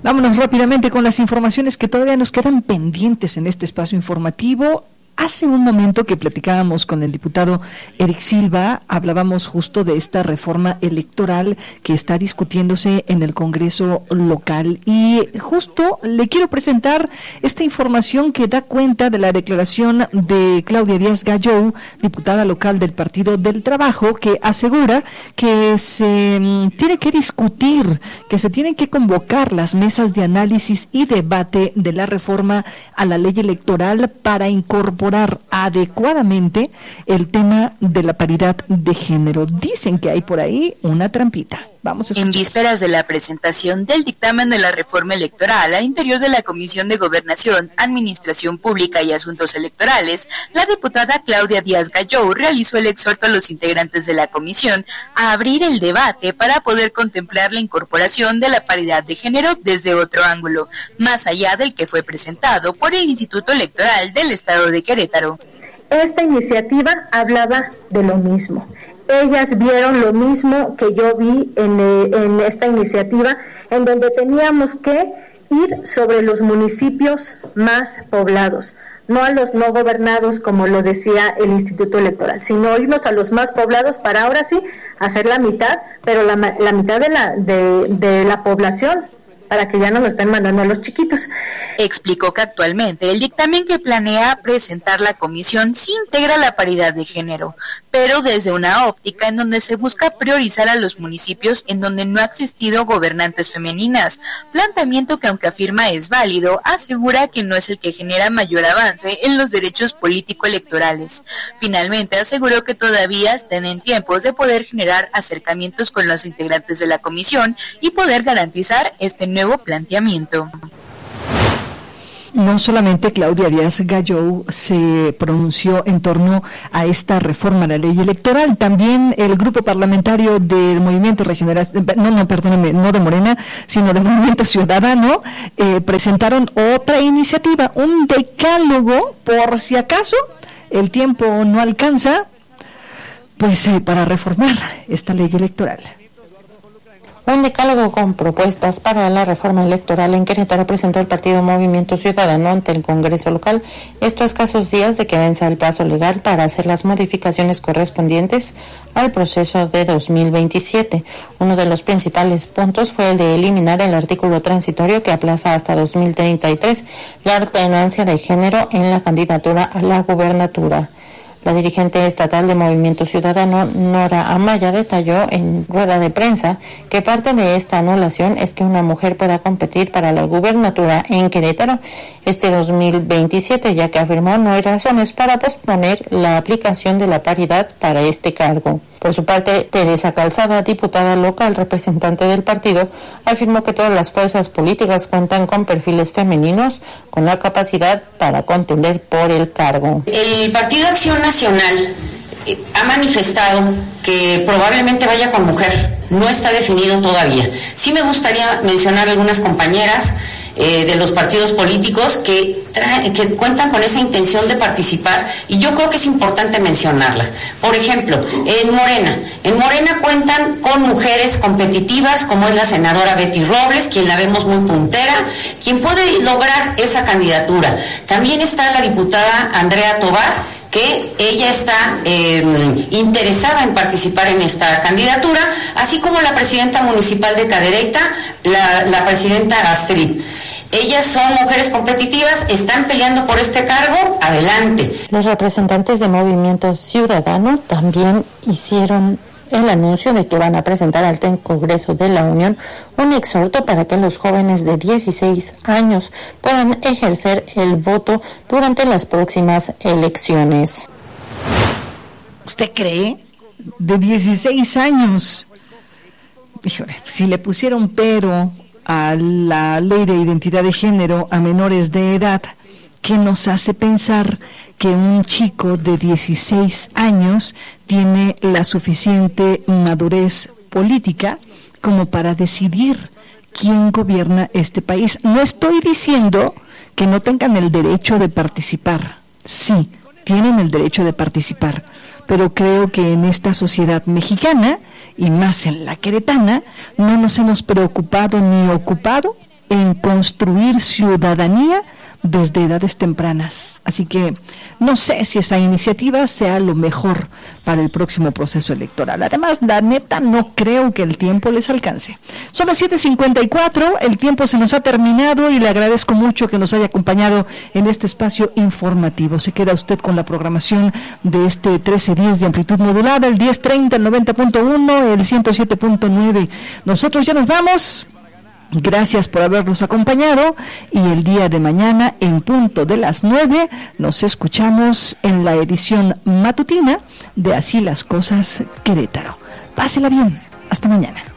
Vámonos rápidamente con las informaciones que todavía nos quedan pendientes en este espacio informativo. Hace un momento que platicábamos con el diputado Eric Silva, hablábamos justo de esta reforma electoral que está discutiéndose en el Congreso local y justo le quiero presentar esta información que da cuenta de la declaración de Claudia Díaz Gallou, diputada local del Partido del Trabajo, que asegura que se tiene que discutir, que se tienen que convocar las mesas de análisis y debate de la reforma a la ley electoral para incorporar adecuadamente el tema de la paridad de género. Dicen que hay por ahí una trampita. Vamos a escuchar. En vísperas de la presentación del dictamen de la reforma electoral al interior de la Comisión de Gobernación, Administración Pública y Asuntos Electorales, la diputada Claudia Díaz Gallou realizó el exhorto a los integrantes de la comisión a abrir el debate para poder contemplar la incorporación de la paridad de género desde otro ángulo, más allá del que fue presentado por el Instituto Electoral del Estado de Querétaro. Esta iniciativa hablaba de lo mismo. Ellas vieron lo mismo que yo vi en esta iniciativa, en donde teníamos que ir sobre los municipios más poblados, no a los no gobernados, como lo decía el Instituto Electoral, sino irnos a los más poblados para ahora sí hacer la mitad, pero la mitad de la población, para que ya no nos estén mandando a los chiquitos. Explicó que actualmente el dictamen que planea presentar la comisión sí integra la paridad de género, pero desde una óptica en donde se busca priorizar a los municipios en donde no ha existido gobernantes femeninas, planteamiento que aunque afirma es válido, asegura que no es el que genera mayor avance en los derechos político-electorales. Finalmente aseguró que todavía están en tiempos de poder generar acercamientos con los integrantes de la comisión y poder garantizar este nuevo planteamiento. No solamente Claudia Díaz Gallou se pronunció en torno a esta reforma a la ley electoral, también el grupo parlamentario del Movimiento Regeneración, no de Morena, sino de Movimiento Ciudadano, presentaron otra iniciativa, un decálogo, por si acaso el tiempo no alcanza, pues para reformar esta ley electoral. Un decálogo con propuestas para la reforma electoral en Querétaro presentó el partido Movimiento Ciudadano ante el Congreso local. Esto a escasos días de que venza el plazo legal para hacer las modificaciones correspondientes al proceso de 2027. Uno de los principales puntos fue el de eliminar el artículo transitorio que aplaza hasta 2033 la alternancia de género en la candidatura a la gubernatura. La dirigente estatal de Movimiento Ciudadano, Nora Amaya, detalló en rueda de prensa que parte de esta anulación es que una mujer pueda competir para la gubernatura en Querétaro este 2027, ya que afirmó no hay razones para posponer la aplicación de la paridad para este cargo. Por su parte, Teresa Calzada, diputada local, representante del partido, afirmó que todas las fuerzas políticas cuentan con perfiles femeninos con la capacidad para contender por el cargo. El Partido Acción Nacional ha manifestado que probablemente vaya con mujer, no está definido todavía. Sí me gustaría mencionar algunas compañeras de los partidos políticos que cuentan con esa intención de participar, y yo creo que es importante mencionarlas. Por ejemplo, en Morena cuentan con mujeres competitivas como es la senadora Betty Robles, quien la vemos muy puntera, quien puede lograr esa candidatura. También está la diputada Andrea Tobar, que ella está interesada en participar en esta candidatura, así como la presidenta municipal de Cadereyta, la presidenta Astrid. Ellas son mujeres competitivas, están peleando por este cargo, adelante. Los representantes de Movimiento Ciudadano también hicieron el anuncio de que van a presentar al Congreso de la Unión un exhorto para que los jóvenes de 16 años puedan ejercer el voto durante las próximas elecciones. ¿Usted cree? De 16 años. Híjole, si le pusieron pero a la ley de identidad de género a menores de edad, ¿qué nos hace pensar que un chico de 16 años tiene la suficiente madurez política como para decidir quién gobierna este país? No estoy diciendo que no tengan el derecho de participar. Sí, tienen el derecho de participar, pero creo que en esta sociedad mexicana, y más en la queretana, no nos hemos preocupado ni ocupado en construir ciudadanía desde edades tempranas. Así que no sé si esa iniciativa sea lo mejor para el próximo proceso electoral. Además, la neta, no creo que el tiempo les alcance. Son las 7:54, el tiempo se nos ha terminado y le agradezco mucho que nos haya acompañado en este espacio informativo. Se queda usted con la programación de este 1310 de amplitud modulada, el 1030, el 90.1, el 107.9. Nosotros ya nos vamos. Gracias por habernos acompañado y el día de mañana en punto de las 9 nos escuchamos en la edición matutina de Así las Cosas Querétaro. Pásela bien. Hasta mañana.